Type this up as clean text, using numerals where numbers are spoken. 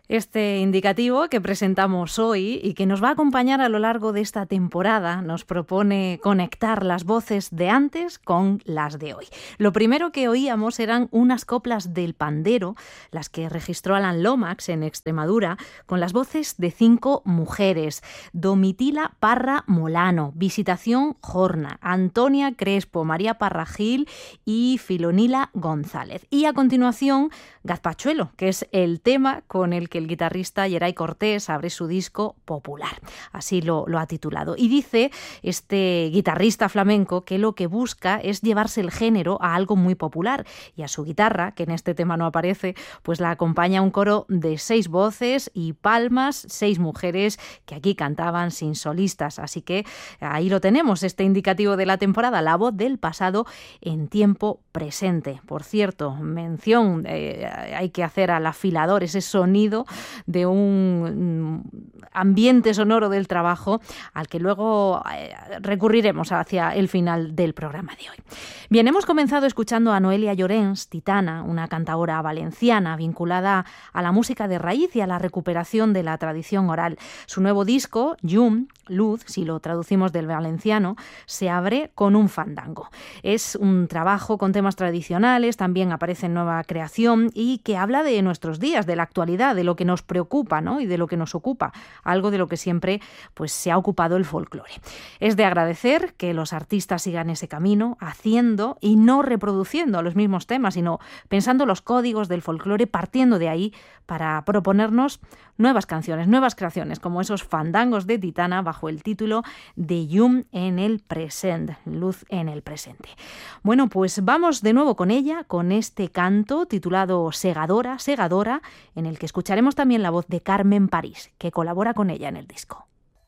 Este indicativo que presentamos hoy y que nos va a acompañar a lo largo de esta temporada nos propone conectar las voces de antes con las de hoy. Lo primero que oíamos eran unas coplas del pandero, las que registró Alan Lomax en Extremadura, con las voces de 5 mujeres: Domitila Parra Molano, Visitación Jorna, Antonia Crespo, María Parra Gil y Filonila González. Y a continuación, Gazpachuelo, que es el tema con el que el guitarrista Geray Cortés abre su disco Popular. Así lo ha titulado. Y dice este guitarrista flamenco que lo que busca es llevarse el género a algo muy popular, y a su guitarra, que en este tema no aparece, pues la acompaña un coro de 6 voces y palmas, 6 mujeres que aquí cantaban sin solistas. Así que ahí lo tenemos, este indicativo de la temporada, la voz del pasado en tiempo presente. Por cierto, mención hay que hacer al afilador, ese sonido de un ambiente sonoro del trabajo al que luego recurriremos hacia el final del programa de hoy. Bien, hemos comenzado escuchando a Noelia Llorens, Titana, una cantaora valenciana vinculada a la música de raíz y a la recuperación de la tradición oral. Su nuevo disco, Llum, Luz, si lo traducimos del valenciano, se abre con un fandango. Es un trabajo con temas tradicionales, también aparece en nueva creación y que habla de nuestros días, de la actualidad, de lo que nos preocupa, ¿no? Y de lo que nos ocupa, algo de lo que siempre pues, se ha ocupado el folclore. Es de agradecer que los artistas sigan ese camino, haciendo y no reproduciendo los mismos temas, sino pensando los códigos del folclore, partiendo de ahí para proponernos nuevas canciones, nuevas creaciones, como esos fandangos de Titana bajo el título de Llum en el present, Luz en el presente. Bueno, pues vamos de nuevo con ella, con este canto titulado Segadora, Segadora, en el que escucharemos también la voz de Carmen París, que colabora con ella en el disco.